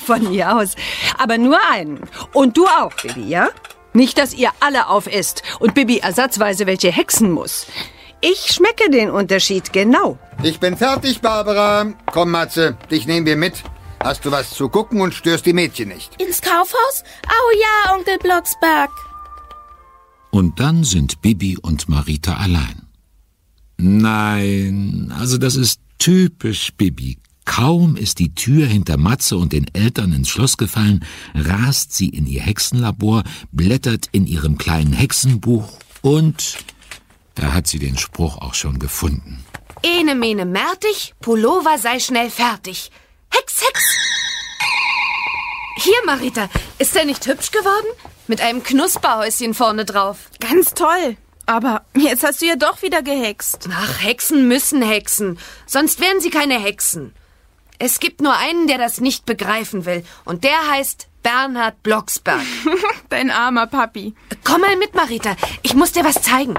Von mir aus. Aber nur einen. Und du auch, Bibi, ja? Nicht, dass ihr alle aufesst und Bibi ersatzweise welche hexen muss. Ich schmecke den Unterschied genau. Ich bin fertig, Barbara. Komm, Matze, dich nehmen wir mit. Hast du was zu gucken und störst die Mädchen nicht? Ins Kaufhaus? Oh ja, Onkel Blocksberg. Und dann sind Bibi und Marita allein. Nein, also das ist typisch Bibi. Kaum ist die Tür hinter Matze und den Eltern ins Schloss gefallen, rast sie in ihr Hexenlabor, blättert in ihrem kleinen Hexenbuch und da hat sie den Spruch auch schon gefunden. Ene mene mertig, Pullover sei schnell fertig. Hex, Hex! Hier, Marita, ist der nicht hübsch geworden? Mit einem Knusperhäuschen vorne drauf. Ganz toll. Aber jetzt hast du ja doch wieder gehext. Ach, Hexen müssen hexen. Sonst wären sie keine Hexen. Es gibt nur einen, der das nicht begreifen will. Und der heißt Bernhard Blocksberg. Dein armer Papi. Komm mal mit, Marita. Ich muss dir was zeigen.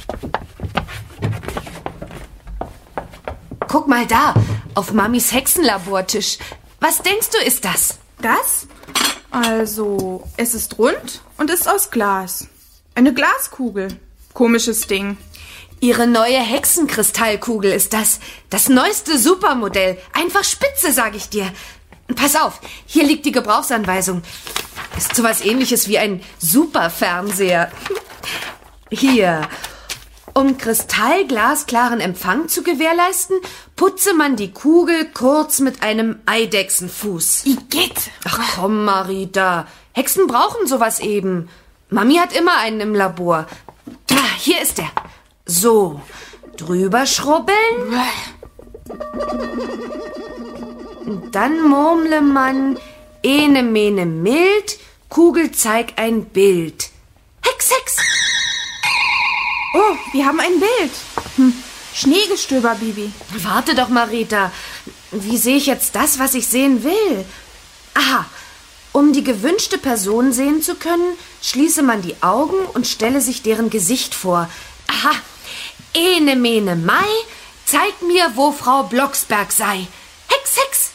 Guck mal da, auf Mamis Hexenlabortisch. Was denkst du, ist das? Das? Also, es ist rund und ist aus Glas. Eine Glaskugel. Komisches Ding. Ihre neue Hexenkristallkugel ist das. Das neueste Supermodell. Einfach spitze, sag ich dir. Pass auf, hier liegt die Gebrauchsanweisung. Ist sowas Ähnliches wie ein Superfernseher. Hier. Um kristallglasklaren Empfang zu gewährleisten, putze man die Kugel kurz mit einem Eidechsenfuß. Igitt! Ach komm, Marita. Hexen brauchen sowas eben. Mami hat immer einen im Labor. Hier ist er. So, drüber schrubbeln. Dann murmle man, ene mene mild, Kugel zeig ein Bild. Hex, Hex! Oh, wir haben ein Bild. Schneegestöber, Bibi. Warte doch, Marita. Wie sehe ich jetzt das, was ich sehen will? Aha, um die gewünschte Person sehen zu können, schließe man die Augen und stelle sich deren Gesicht vor. Aha, ene mene mai, zeig mir, wo Frau Blocksberg sei. Hex, Hex!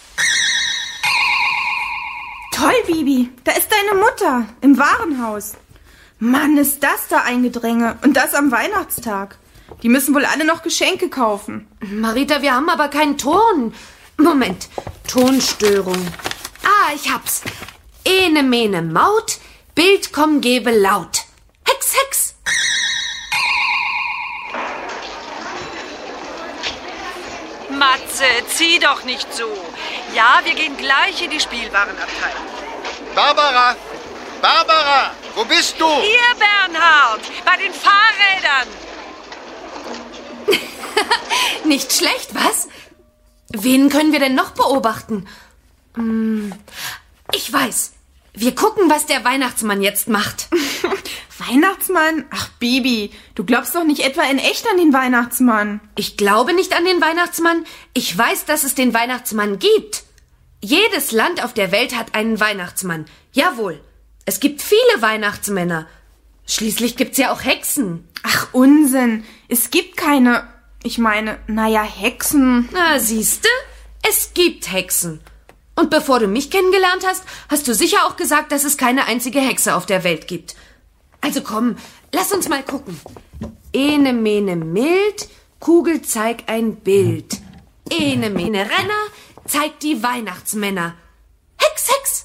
Toll, Bibi. Da ist deine Mutter im Warenhaus. Mann, ist das da ein Gedränge. Und das am Weihnachtstag. Die müssen wohl alle noch Geschenke kaufen. Marita, wir haben aber keinen Ton. Moment, Tonstörung. Ich hab's. Ene mene Maut, Bild komm gebe laut. Hex, Hex! Matze, zieh doch nicht so. Ja, wir gehen gleich in die Spielwarenabteilung. Barbara! Barbara! Wo bist du? Hier, Bernhard, bei den Fahrrädern. Nicht schlecht, was? Wen können wir denn noch beobachten? Ich weiß. Wir gucken, was der Weihnachtsmann jetzt macht. Weihnachtsmann? Ach, Bibi, du glaubst doch nicht etwa in echt an den Weihnachtsmann. Ich glaube nicht an den Weihnachtsmann. Ich weiß, dass es den Weihnachtsmann gibt. Jedes Land auf der Welt hat einen Weihnachtsmann. Jawohl. Es gibt viele Weihnachtsmänner. Schließlich gibt's ja auch Hexen. Ach, Unsinn. Es gibt keine... Ich meine, Hexen. Na, siehste? Es gibt Hexen. Und bevor du mich kennengelernt hast, hast du sicher auch gesagt, dass es keine einzige Hexe auf der Welt gibt. Also komm, lass uns mal gucken. Ene mene mild, Kugel zeig ein Bild. Ene mene Renner, zeig die Weihnachtsmänner. Hex, Hex!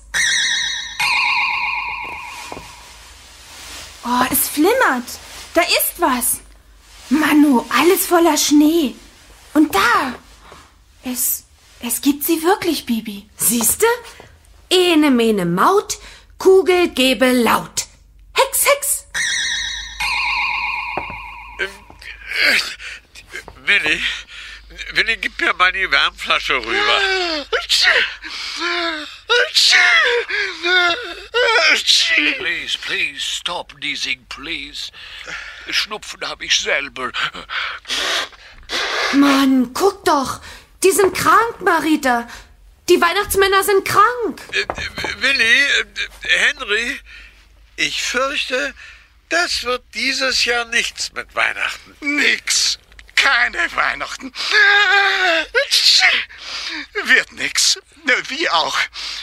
Oh, es flimmert. Da ist was. Manu, alles voller Schnee. Und da. Es gibt sie wirklich, Bibi. Siehste? Ene mene Maut, Kugel gebe laut. Hex, Hex! Willi, gib mir mal die Wärmflasche rüber. Please, stop sneezing, please. Schnupfen habe ich selber. Mann, guck doch. Die sind krank, Marita. Die Weihnachtsmänner sind krank. Willi, Henry, ich fürchte, das wird dieses Jahr nichts mit Weihnachten. Nix. Keine Weihnachten. Wird nix. Wie auch.